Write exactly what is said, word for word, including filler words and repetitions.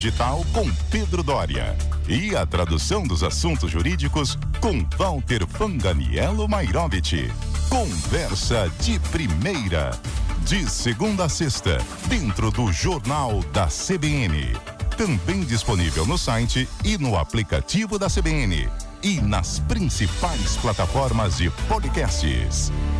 Digital com Pedro Doria e a tradução dos assuntos jurídicos com Walter Fanganiello Mairovich. Conversa de primeira, de segunda a sexta, dentro do Jornal da C B N. Também disponível no site e no aplicativo da C B N e nas principais plataformas de podcasts.